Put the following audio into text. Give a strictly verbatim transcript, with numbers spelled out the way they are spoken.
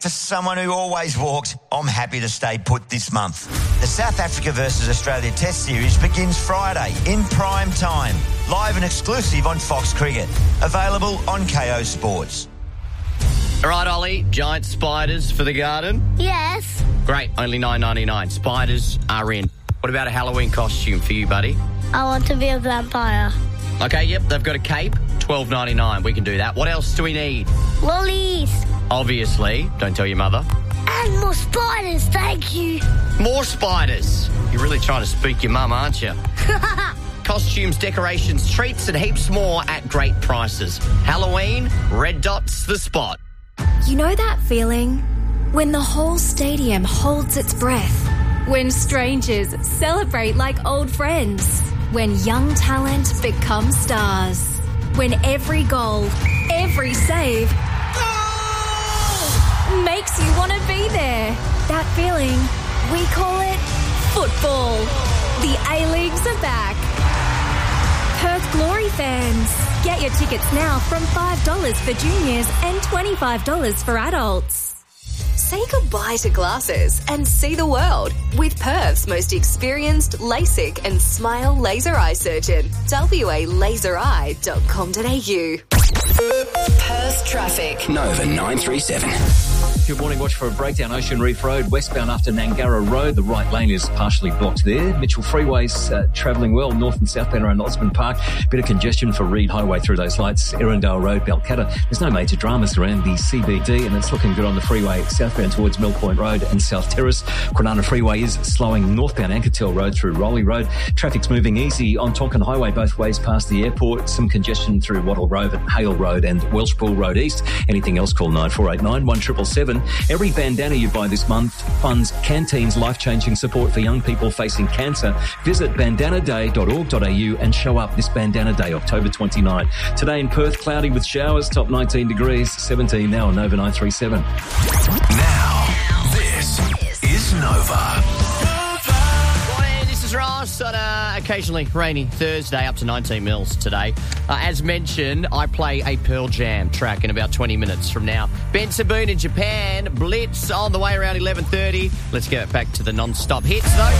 For someone who always walks, I'm happy to stay put this month. The South Africa versus Australia Test Series begins Friday in prime time. Live and exclusive on Fox Cricket. Available on K O Sports. All right, Ollie, giant spiders for the garden? Yes. Great, only nine ninety-nine. Spiders are in. What about a Halloween costume for you, buddy? I want to be a vampire. Okay, yep, they've got a cape, twelve ninety-nine. We can do that. What else do we need? Lollies. Obviously. Don't tell your mother. And more spiders, thank you. More spiders. You're really trying to spook your mum, aren't you? Costumes, decorations, treats and heaps more at great prices. Halloween, Red Dot's the spot. You know that feeling? When the whole stadium holds its breath. When strangers celebrate like old friends. When young talent becomes stars. When every goal, every save oh! makes you want to be there. That feeling, we call it football. The A-Leagues are back. Perth Glory fans, get your tickets now from five dollars for juniors and twenty-five dollars for adults. Say goodbye to glasses and see the world with Perth's most experienced LASIK and Smile laser eye surgeon. w a laser eye dot com dot a u. Perth traffic. Nova nine three seven. Good morning. Watch for a breakdown. Ocean Reef Road, westbound after Nangara Road. The right lane is partially blocked there. Mitchell Freeway's uh, travelling well, north and southbound around Osborne Park. Bit of congestion for Reed Highway through those lights. Erindale Road, Balcatta. There's no major dramas around the C B D, and it's looking good on the freeway southbound towards Mill Point Road and South Terrace. Kwinana Freeway is slowing northbound Ankertel Road through Rowley Road. Traffic's moving easy on Tonkin Highway both ways past the airport. Some congestion through Wattle Road, Hale Road and Welshpool Road East. Anything else, call nine four eight nine, one seven seven seven. Every bandana you buy this month funds Canteen's life-changing support for young people facing cancer. Visit bandana day dot org dot a u and show up this Bandana Day, October twenty-ninth. Today in Perth, cloudy with showers, top nineteen degrees, seventeen now on Nova nine three seven. Now, this is Nova. This is Ross on a occasionally rainy Thursday, up to nineteen mils today. Uh, as mentioned, I play a Pearl Jam track in about twenty minutes from now. Ben Saboon in Japan, Blitz on the way around eleven thirty. Let's get back to the non-stop hits, though.